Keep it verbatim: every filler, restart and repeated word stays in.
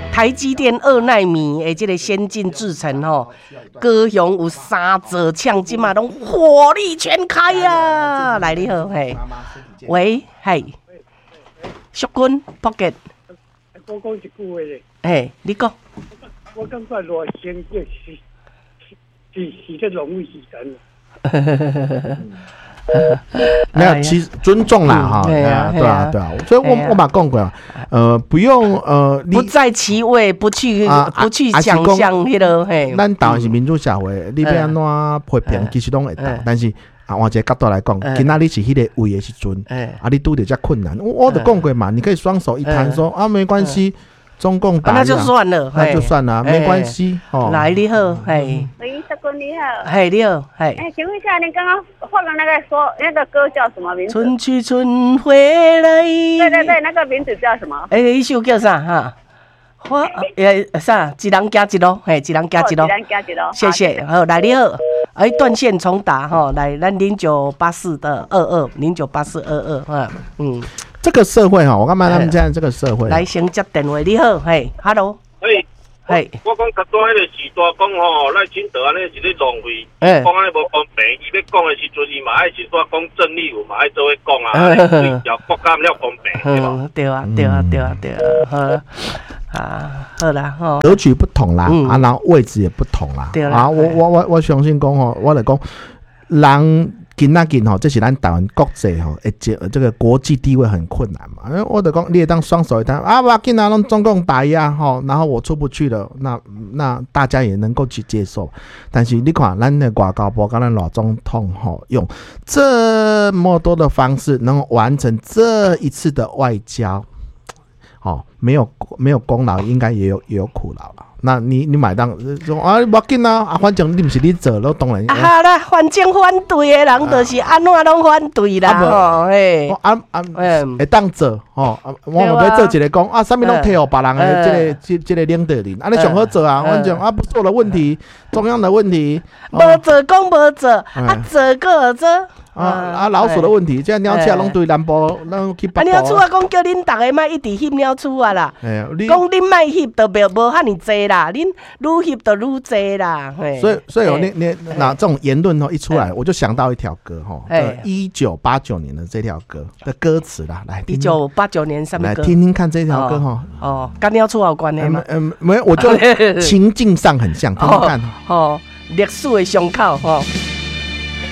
台积电二奈米的这个先进制程吼，高雄有三座厂，即嘛拢火力全开啊！来你好，嘿，喂，嘿，淑君 Pocket， 我讲一句话咧， 嘿，你讲， 我感觉热心这是是是这容易时间。 没有，其实尊重啦，哈，对啊，对啊，对啊，所以我我把讲过，呃，不用呃， 不在其位，不去不去想象迄个嘿。 咱台湾是民主社会，你要安怎批评，其实拢会当，但是啊，换一个角度来讲，今仔日是迄个位的时阵，啊，你拄着遮困难，我我都讲过嘛，你可以双手一摊，说啊，没关系。中共打、啊， 那就算了， 那就算了，没关系。哦， 来你好，嘿， 喂，社工你好， 嘿你好，嘿， 哎，请问一下，您刚刚放的那个说那个歌叫什么名字？ 春去春回来。 对对对，那个名字叫什么？ 哎，一首叫啥哈？花诶啥？一人加一路，嘿，一人加一路， 一人加一路。 谢谢，好，来你好，哎，断线重打哈，来，咱零九八四的二二零九八四二二哈，嗯。 这个社会哈，我干嘛他们现在这个社会？ 来先接电话，你好，嘿 ，Hello， 嘿， 嘿， 我讲较早迄个时代讲吼，赖清德安尼是咧浪费，讲安尼无公平。伊要讲的时阵，伊嘛爱是说讲正义，有嘛爱做伙讲啊，对条国家了公平，对吧？ 对啊，对啊，对啊，对啊，好啊，好啦，吼， 格局不同啦，啊，然后位置也不同啦， 对啦， 啊，我我我我相信讲吼，我来讲，人。今仔日吼，这是咱台湾国际吼，这这个国际地位很困难嘛。因为我就讲，你也当双手一摊啊，我今仔拢中共打压吼，然后我出不去了，那那大家也能够去接受。但是你看，咱的外交部跟咱老总统吼，用这么多的方式，能完成这一次的外交，哦，没有没有功劳，应该也有也有苦劳了。那你你买单说啊，不要紧啊，反正你不是你做，那当然。 啊啦，反正反对的人就是安怎拢反对啦，吼，嘿， 啊啊，会当做吼，我们要做一个讲啊，啥物拢替互别人的这个这这个领导人，安尼上好做啊，反正啊不做的问题，中央的问题， 无做讲无做，啊做个做。 啊啊！老鼠的问题，这鸟鼠拢对南部，拢去北部。 啊，鸟鼠啊，讲叫恁逐个莫一直翕鸟鼠啊啦。讲恁莫翕，就无无遐尼济啦。恁愈翕就愈济啦。 所以，所以你你那这种言论哦一出来，我就想到一条歌哈，一九八九年的这条歌的歌词啦，来。 一九八九年什么歌？ 来听听看这条歌哈。 哦，跟鸟鼠有关的吗？ 嗯，没有，我就情境上很像，听听看。 哦，历史的伤口哈。